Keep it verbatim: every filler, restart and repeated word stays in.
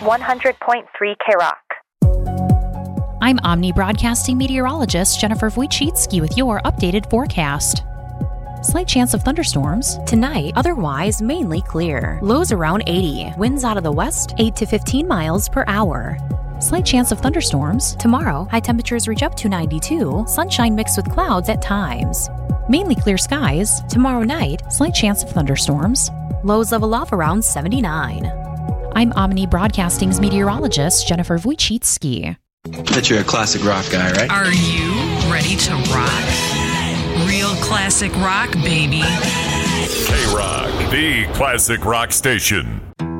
one hundred point three K-Rock. I'm Omni Broadcasting meteorologist Jennifer Wojcicki with your updated forecast. Slight chance of thunderstorms. Tonight, otherwise mainly clear. Lows around eighty. Winds out of the west, eight to fifteen miles per hour. Slight chance of thunderstorms. Tomorrow, high temperatures reach up to ninety-two. Sunshine mixed with clouds at times. Mainly clear skies. Tomorrow night, slight chance of thunderstorms. Lows level off around seventy-nine. I'm Omni Broadcasting's meteorologist Jennifer Wojcicki. Bet you're a classic rock guy, right? Are you ready to rock? Real classic rock, baby. K-Rock, the classic rock station.